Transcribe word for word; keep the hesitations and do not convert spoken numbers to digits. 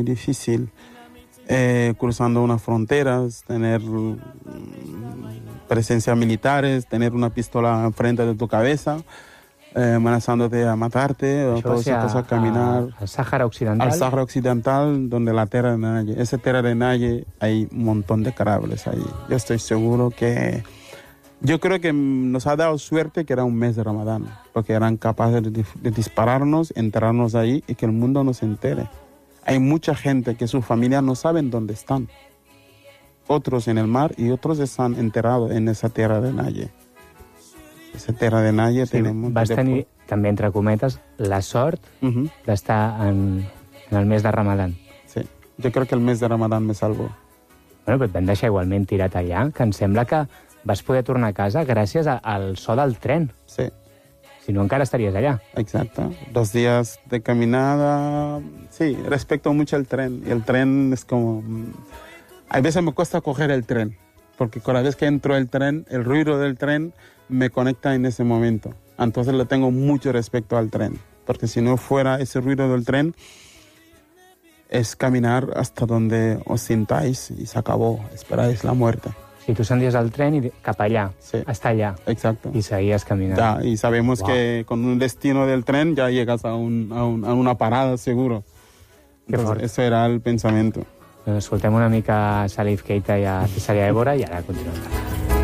difícil. Eh, cruzando unas fronteras, tener mm, presencia militares, tener una pistola enfrente de tu cabeza, eh, amenazándote a matarte, o todo eso, a caminar al Sáhara Occidental. Al Sáhara Occidental, donde la tierra de nadie. Esa tierra de nadie hay un montón de cadáveres ahí. Yo estoy seguro que... Yo creo que nos ha dado suerte que era un mes de Ramadán, porque eran capaces de, de dispararnos, enterrarnos ahí y que el mundo nos entere. Hay mucha gente que sus familias no saben dónde están. Otros en el mar y otros están enterrados en esa tierra de nadie. Esa tierra de nadie sí, tenemos... Vas tenir, també, entre cometes, la sort uh-huh. d'estar en, en el mes de Ramadán. Sí, jo crec que el mes de Ramadán me salvo. Bueno, però et van deixar igualment tirat allà, que em sembla que vas poder tornar a casa gràcies a, al so del tren. Sí. Si no, encara estaries allà. Exacto. Dos días de caminada. Sí, respeto mucho el tren. Y el tren es como... A veces me cuesta coger el tren, porque cada vez que entro el tren, el ruido del tren me conecta en ese momento. Entonces le tengo mucho respeto al tren, porque si no fuera ese ruido del tren, es caminar hasta donde os sintáis y se acabó. Esperáis la muerte. Si tú senties el tren y cap allá, sí. hasta allá. Exacto. Y seguías caminando. Ya, y sabemos wow. que con un destino del tren ya llegas a, un, a, un, a una parada seguro. Entonces, eso era el pensamiento. Doncs escoltem una mica Salif Keita i a Cesarea Évora i ara continuem.